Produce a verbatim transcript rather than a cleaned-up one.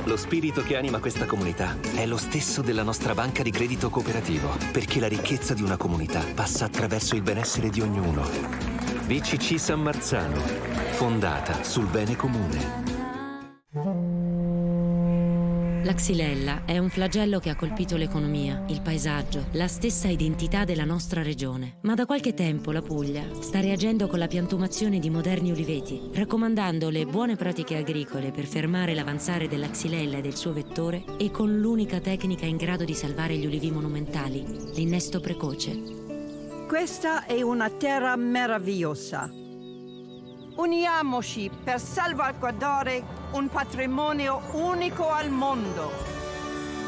Lo spirito che anima questa comunità è lo stesso della nostra banca di credito cooperativo, perché la ricchezza di una comunità passa attraverso il benessere di ognuno. B C C San Marzano, fondata sul bene comune. La xylella è un flagello che ha colpito l'economia, il paesaggio, la stessa identità della nostra regione. Ma da qualche tempo la Puglia sta reagendo con la piantumazione di moderni uliveti, raccomandando le buone pratiche agricole per fermare l'avanzare della xylella e del suo vettore e con l'unica tecnica in grado di salvare gli ulivi monumentali, l'innesto precoce. Questa è una terra meravigliosa. Uniamoci per salvaguardare un patrimonio unico al mondo.